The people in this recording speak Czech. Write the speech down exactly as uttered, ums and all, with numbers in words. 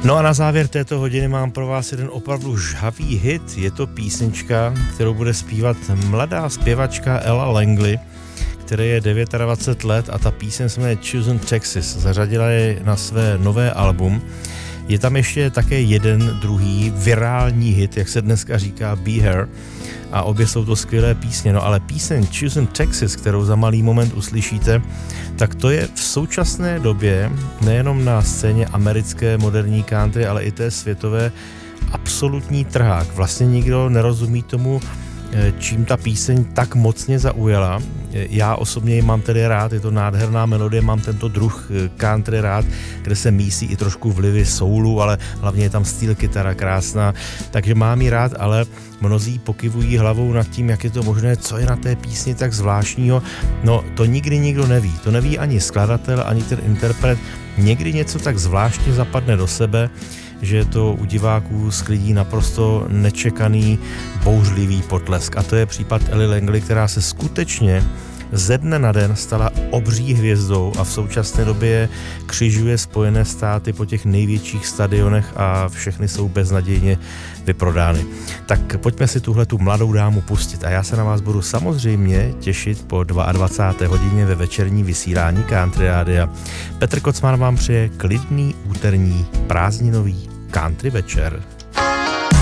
No a na závěr této hodiny mám pro vás jeden opravdu žhavý hit. Je to písnička, kterou bude zpívat mladá zpěvačka Ella Langley, které je dvacet devět let a ta píseň se jmenuje Choosing Texas. Zařadila je na své nové album. Je tam ještě také jeden druhý virální hit, jak se dneska říká, Be Here. A obě jsou to skvělé písně. No ale píseň Choosing Texas, kterou za malý moment uslyšíte, tak to je v současné době nejenom na scéně americké moderní country, ale i té světové absolutní trhák. Vlastně nikdo nerozumí tomu, čím ta píseň tak mocně zaujala. Já osobně ji mám tedy rád, je to nádherná melodie, mám tento druh country rád, kde se mísí i trošku vlivy soulu, ale hlavně je tam steel kytara krásná, takže mám ji rád, ale mnozí pokyvují hlavou nad tím, jak je to možné, co je na té písni tak zvláštního. No, to nikdy nikdo neví. To neví ani skladatel, ani ten interpret. Někdy něco tak zvláštně zapadne do sebe, že to u diváků sklidí naprosto nečekaný, bouřlivý potlesk. A to je případ Ellie Langley, která se skutečně ze dne na den stala obří hvězdou a v současné době křižuje Spojené státy po těch největších stadionech a všechny jsou beznadějně vyprodány. Tak pojďme si tuhle tu mladou dámu pustit a já se na vás budu samozřejmě těšit po dvacáté druhé hodině ve večerní vysílání Country Rádia. Petr Kocman vám přeje klidný úterní prázdninový country večer.